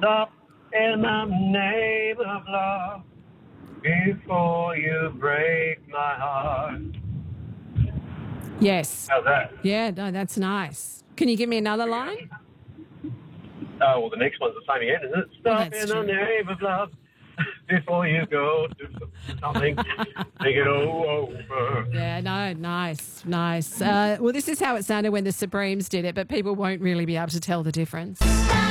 Stop in the name of love before you break my heart. Yes. How's that? Yeah, no, that's nice. Can you give me another line? Oh, well, the next one's the same again, isn't it? Well, Stop that's in the true. name of love before you go do something. Think it all over. Yeah, no, nice. Well, this is how it sounded when the Supremes did it, but people won't really be able to tell the difference.